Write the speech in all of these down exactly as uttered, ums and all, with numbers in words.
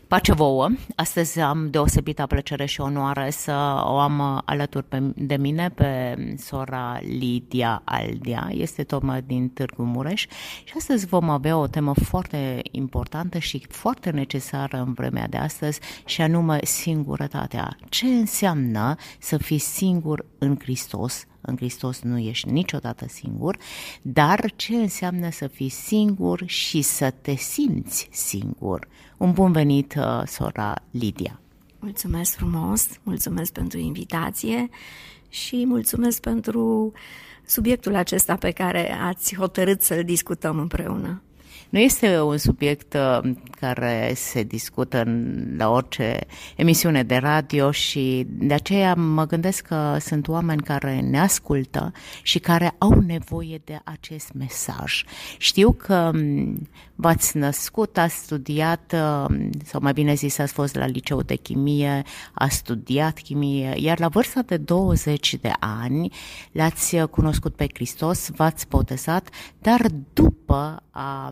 Pace vouă! Astăzi am deosebită plăcere și onoare să o am alături de mine pe sora Lidia Aldea. Este tocmai din Târgu Mureș și astăzi vom avea o temă foarte importantă și foarte necesară în vremea de astăzi, și anume singurătatea. Ce înseamnă să fii singur în Hristos? În Hristos nu ești niciodată singur, dar ce înseamnă să fii singur și să te simți singur? Un bun venit, sora Lidia! Mulțumesc frumos, mulțumesc pentru invitație și mulțumesc pentru subiectul acesta pe care ați hotărât să-l discutăm împreună. Nu este un subiect care se discută la orice emisiune de radio și de aceea mă gândesc că sunt oameni care ne ascultă și care au nevoie de acest mesaj. Știu că v-ați născut, ați studiat, sau mai bine zis, ați fost la liceu de chimie, ați studiat chimie, iar la vârsta de douăzeci de ani l-ați cunoscut pe Hristos, v-ați botezat, dar după a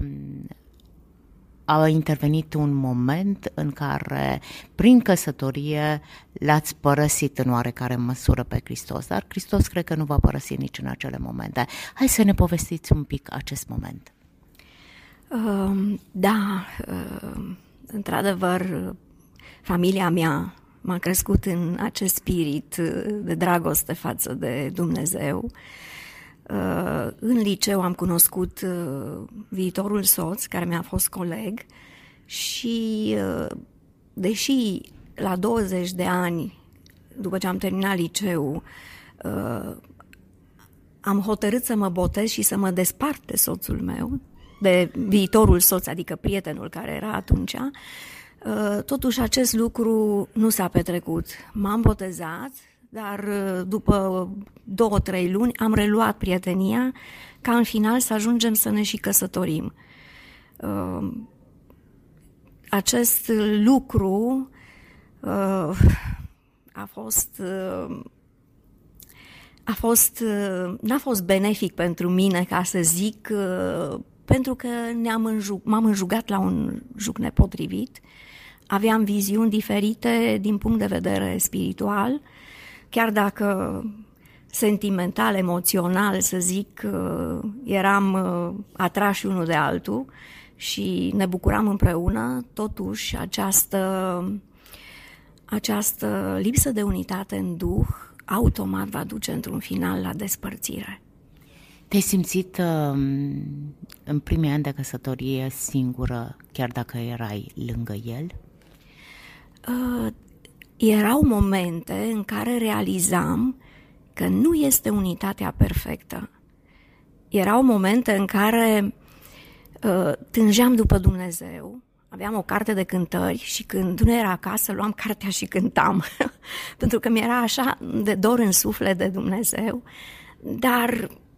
a intervenit un moment în care, prin căsătorie, l-ați părăsit în oarecare măsură pe Hristos, dar Hristos cred că nu va părăsi nici în acele momente. Hai să ne povestiți un pic acest moment. Uh, da, uh, într-adevăr, familia mea m-a crescut în acest spirit de dragoste față de Dumnezeu. Uh, în liceu am cunoscut uh, viitorul soț, care mi-a fost coleg, și uh, deși la douăzeci de ani, după ce am terminat liceu, uh, am hotărât să mă botez și să mă despart de soțul meu, de viitorul soț, adică prietenul care era atunci, uh, totuși acest lucru nu s-a petrecut. M-am botezat, dar după două, trei luni am reluat prietenia ca în final să ajungem să ne și căsătorim. Acest lucru a fost, a fost, n-a fost benefic pentru mine, ca să zic, pentru că ne-am înjug, m-am înjugat la un juc nepotrivit, aveam viziuni diferite din punct de vedere spiritual. Chiar dacă sentimental, emoțional, să zic, eram atrași unul de altul și ne bucuram împreună, totuși această, această lipsă de unitate în duh automat va duce într-un final la despărțire. Te-ai simțit în primii ani de căsătorie singură, chiar dacă erai lângă el? Uh, Erau momente în care realizam că nu este unitatea perfectă. Erau momente în care uh, tângeam după Dumnezeu, aveam o carte de cântări și când nu era acasă, luam cartea și cântam, pentru că mi-era așa de dor în suflet de Dumnezeu, dar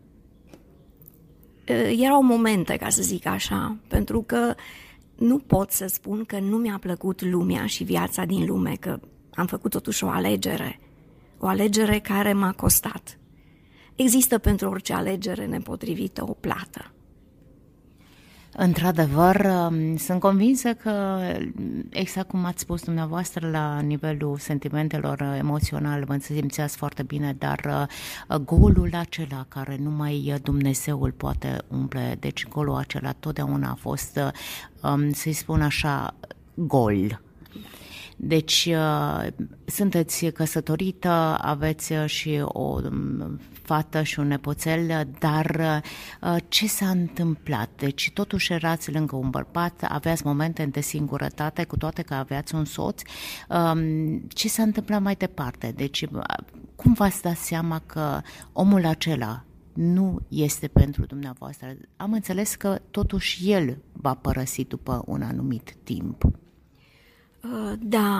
uh, erau momente, ca să zic așa, pentru că nu pot să spun că nu mi-a plăcut lumea și viața din lume, că am făcut totuși o alegere, o alegere care m-a costat. Există pentru orice alegere nepotrivită o plată. Într-adevăr, sunt convinsă că, exact cum ați spus dumneavoastră, la nivelul sentimentelor emoționale vă simțeați foarte bine, dar golul acela care numai Dumnezeu îl poate umple, deci golul acela totdeauna a fost, să-i spun așa, gol. Deci sunteți căsătorită, aveți și o fată și un nepoțel, dar ce s-a întâmplat? Deci totuși erați lângă un bărbat, aveați momente de singurătate, cu toate că aveați un soț. Ce s-a întâmplat mai departe? Deci cum v-ați dat seama că omul acela nu este pentru dumneavoastră? Am înțeles că totuși el v-a părăsit după un anumit timp. Da,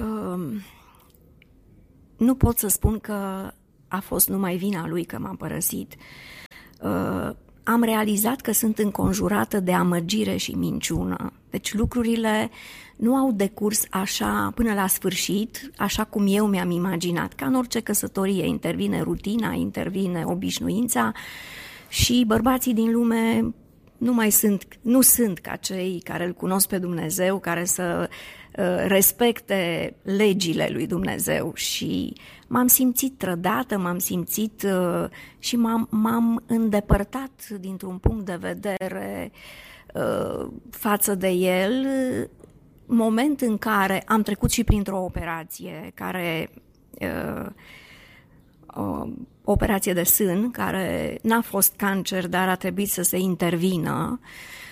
nu pot să spun că a fost numai vina lui că m-a părăsit. Am realizat că sunt înconjurată de amăgire și minciună. Deci lucrurile nu au decurs așa până la sfârșit, așa cum eu mi-am imaginat. Ca în orice căsătorie intervine rutina, intervine obișnuința și bărbații din lume nu mai sunt, nu sunt ca cei care îl cunosc pe Dumnezeu, care să uh, respecte legile lui Dumnezeu și m-am simțit trădată, m-am simțit uh, și m-am, m-am îndepărtat dintr-un punct de vedere uh, față de el, moment în care am trecut și printr-o operație care... Uh, o operație de sân, care n-a fost cancer, dar a trebuit să se intervină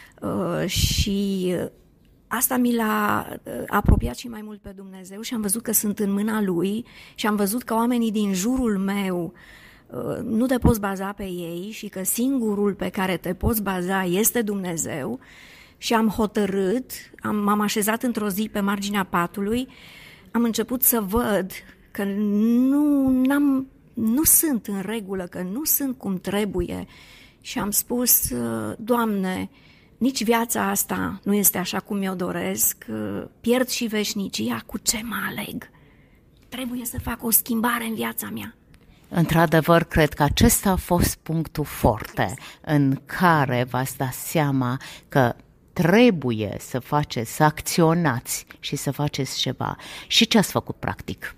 și asta mi l-a apropiat și mai mult pe Dumnezeu și am văzut că sunt în mâna Lui și am văzut că oamenii din jurul meu nu te poți baza pe ei și că singurul pe care te poți baza este Dumnezeu și am hotărât, am, m-am așezat într-o zi pe marginea patului, am început să văd că nu, n-am, nu sunt în regulă, că nu sunt cum trebuie și am spus, Doamne, nici viața asta nu este așa cum mi-o doresc, pierd și veșnicia, cu ce mă aleg? Trebuie să fac o schimbare în viața mea. Într-adevăr, cred că acesta a fost punctul forte în care v-ați dat seama că trebuie să faceți, să acționați și să faceți ceva. Și ce ați făcut practic?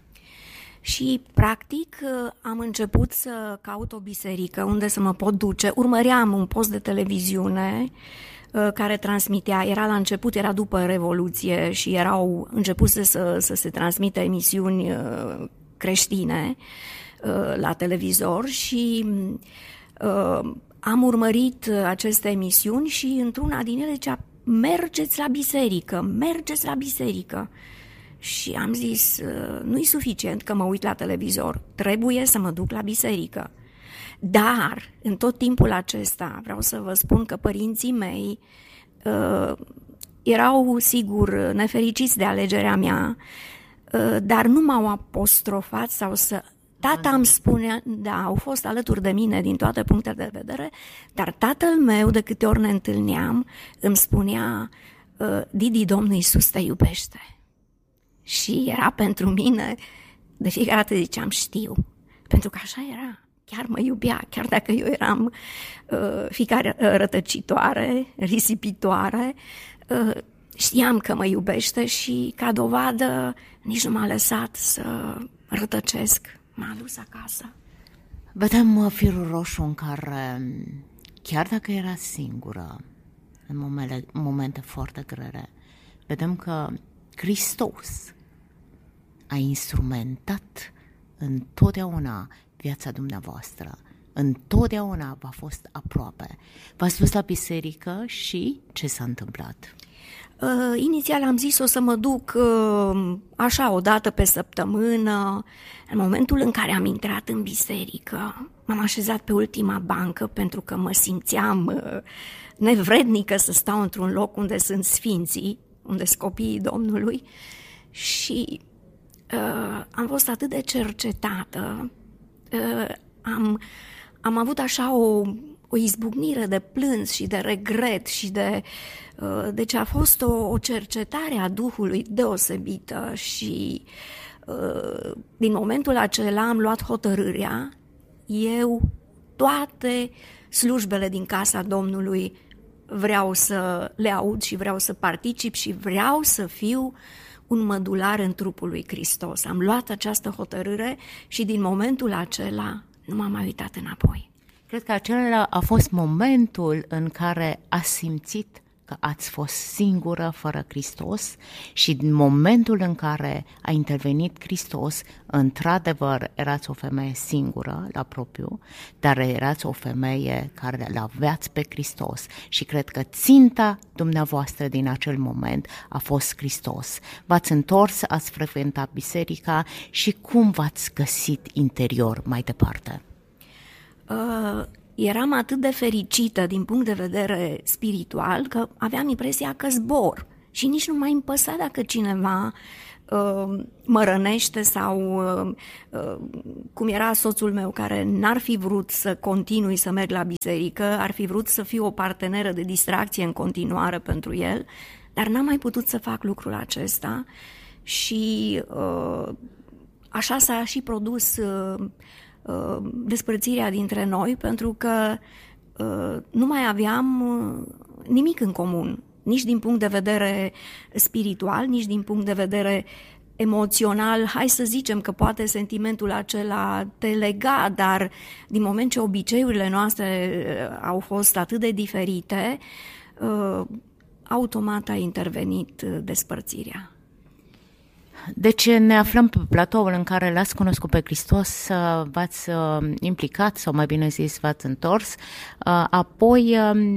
Și practic am început să caut o biserică unde să mă pot duce. Urmăream un post de televiziune care transmitea, era la început, era după Revoluție și erau început să, să se transmită emisiuni creștine la televizor și uh, am urmărit aceste emisiuni și într-una din ele zicea, mergeți la biserică, mergeți la biserică. Și am zis, uh, nu-i suficient că mă uit la televizor, trebuie să mă duc la biserică. Dar, în tot timpul acesta, vreau să vă spun că părinții mei uh, erau, sigur, nefericiți de alegerea mea, uh, dar nu m-au apostrofat sau să... Tata îmi spunea, da, au fost alături de mine din toate punctele de vedere, dar tatăl meu, de câte ori ne întâlneam, îmi spunea, Didi, Domnul Iisus te iubește. Și era pentru mine, de fiecare dată ziceam, știu, pentru că așa era, chiar mă iubea, chiar dacă eu eram uh, fiica rătăcitoare, risipitoare, uh, știam că mă iubește și, ca dovadă, nici nu m-a lăsat să rătăcesc. M-a dus acasă. Vedem firul roșu în care, chiar dacă era singură, în momente, momente foarte grele, vedem că Hristos a instrumentat întotdeauna viața dumneavoastră. Întotdeauna v-a fost aproape. V-ați dus la biserică și ce s-a întâmplat? Uh, inițial am zis o să mă duc uh, așa o dată pe săptămână. În momentul în care am intrat în biserică, m-am așezat pe ultima bancă pentru că mă simțeam uh, nevrednică să stau într-un loc unde sunt sfinții, unde sunt copiii Domnului și uh, am fost atât de cercetată, uh, am, am avut așa o, o izbucnire de plâns și de regret și de... Deci a fost o, o cercetare a Duhului deosebită și din momentul acela am luat hotărârea, eu toate slujbele din casa Domnului vreau să le aud și vreau să particip și vreau să fiu un mădular în trupul lui Hristos. Am luat această hotărâre și din momentul acela nu m-am mai uitat înapoi. Cred că acela a fost momentul în care a simțit că ați fost singură fără Hristos și în momentul în care a intervenit Hristos, într-adevăr erați o femeie singură la propriu, dar erați o femeie care l-aveați pe Hristos și cred că ținta dumneavoastră din acel moment a fost Hristos. V-ați întors, ați frecventat biserica și cum v-ați găsit interior mai departe? Uh... Eram atât de fericită din punct de vedere spiritual că aveam impresia că zbor și nici nu m-a împăsat dacă cineva uh, mă rănește sau uh, uh, cum era soțul meu care n-ar fi vrut să continui să merg la biserică, ar fi vrut să fiu o parteneră de distracție în continuare pentru el, dar n-am mai putut să fac lucrul acesta și uh, așa s-a și produs uh, despărțirea dintre noi, pentru că nu mai aveam nimic în comun, nici din punct de vedere spiritual, nici din punct de vedere emoțional. Hai să zicem că poate sentimentul acela te lega, dar din moment ce obiceiurile noastre au fost atât de diferite, automat a intervenit despărțirea. Deci ne aflăm pe platoul în care l-ați cunoscut pe Hristos, v-ați implicat, sau mai bine zis, v-ați întors, apoi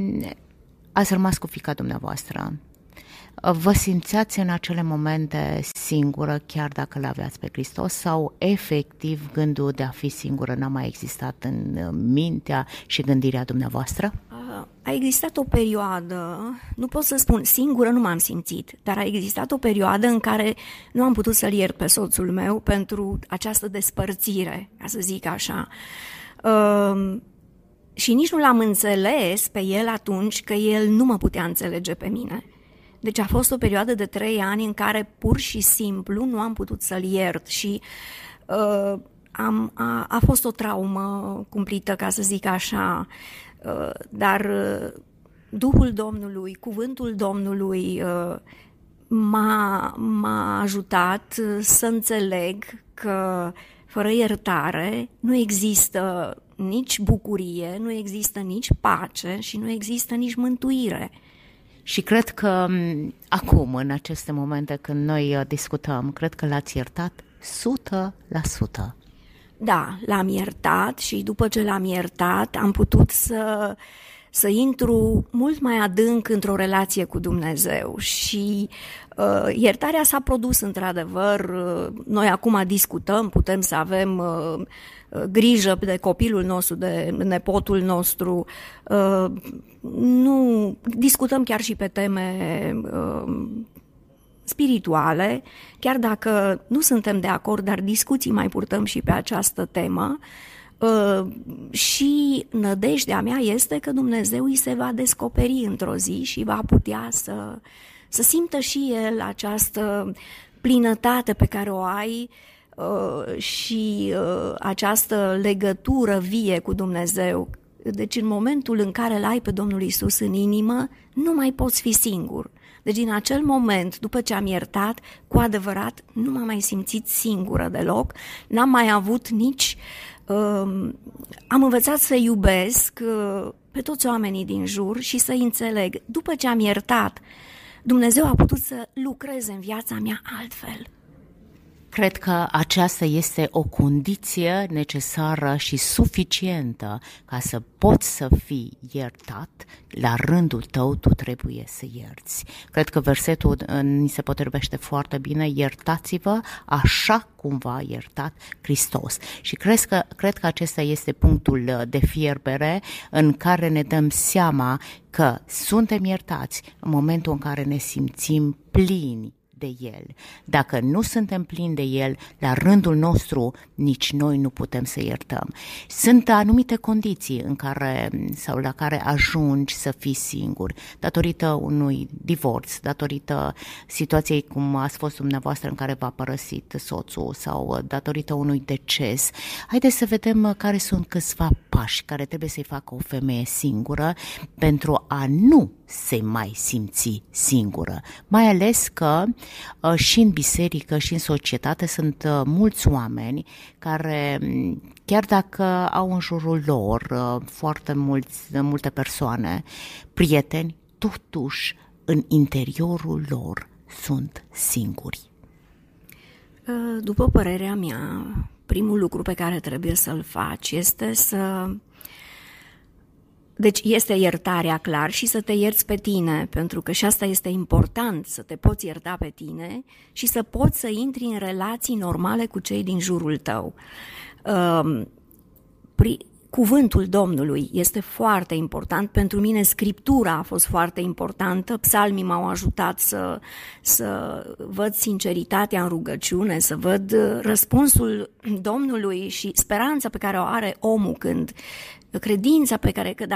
ați rămas cu fiica dumneavoastră. Vă simțeați în acele momente singură, chiar dacă l-aveați pe Hristos, sau efectiv gândul de a fi singură n-a mai existat în mintea și gândirea dumneavoastră? A existat o perioadă, nu pot să spun singură, nu m-am simțit, dar a existat o perioadă în care nu am putut să-l iert pe soțul meu pentru această despărțire, ca să zic așa. Uh, și nici nu l-am înțeles pe el atunci, că el nu mă putea înțelege pe mine. Deci a fost o perioadă de trei ani în care pur și simplu nu am putut să-l iert și uh, am, a, a fost o traumă cumplită, ca să zic așa, uh, dar uh, Duhul Domnului, cuvântul Domnului uh, m-a, m-a ajutat să înțeleg că fără iertare nu există nici bucurie, nu există nici pace și nu există nici mântuire. Și cred că acum, în aceste momente când noi discutăm, cred că l-ați iertat o sută la sută. Da, l-am iertat și după ce l-am iertat am putut să, să intru mult mai adânc într-o relație cu Dumnezeu și uh, iertarea s-a produs într-adevăr. Uh, noi acum discutăm, putem să avem uh, grijă de copilul nostru, de nepotul nostru, uh, nu discutăm chiar și pe teme uh, spirituale, chiar dacă nu suntem de acord, dar discuții mai purtăm și pe această temă. Uh, și nădejdea mea este că Dumnezeu îi se va descoperi într-o zi și va putea să, să simtă și el această plinătate pe care o ai uh, și uh, această legătură vie cu Dumnezeu. Deci în momentul în care îl ai pe Domnul Iisus în inimă, nu mai poți fi singur. Deci din acel moment, după ce am iertat, cu adevărat nu m-am mai simțit singură deloc, n-am mai avut nici... Uh, am învățat să iubesc uh, pe toți oamenii din jur și să înțeleg. După ce am iertat, Dumnezeu a putut să lucreze în viața mea altfel. Cred că aceasta este o condiție necesară și suficientă ca să poți să fii iertat. La rândul tău tu trebuie să ierți. Cred că versetul ni se potrivește foarte bine: iertați-vă așa cum v-a iertat Hristos. Și cred că, cred că acesta este punctul de fierbere în care ne dăm seama că suntem iertați în momentul în care ne simțim plini de El. Dacă nu suntem plini de El, la rândul nostru nici noi nu putem să iertăm. Sunt anumite condiții în care, sau la care ajungi să fii singur, datorită unui divorț, datorită situației cum ați fost dumneavoastră în care v-a părăsit soțul, sau datorită unui deces. Haideți să vedem care sunt câțiva pași care trebuie să-i facă o femeie singură pentru a nu se mai simți singură. Mai ales că uh, și în biserică și în societate sunt uh, mulți oameni care, chiar dacă au în jurul lor uh, foarte mulți, multe persoane, prieteni, totuși în interiorul lor sunt singuri. După părerea mea, primul lucru pe care trebuie să-l faci este să... Deci este iertarea, clar, și să te ierți pe tine, pentru că și asta este important, să te poți ierta pe tine și să poți să intri în relații normale cu cei din jurul tău. Uh, pri- Cuvântul Domnului este foarte important. Pentru mine Scriptura a fost foarte importantă. Psalmii m-au ajutat să, să văd sinceritatea în rugăciune, să văd răspunsul Domnului și speranța pe care o are omul când, credința pe care, că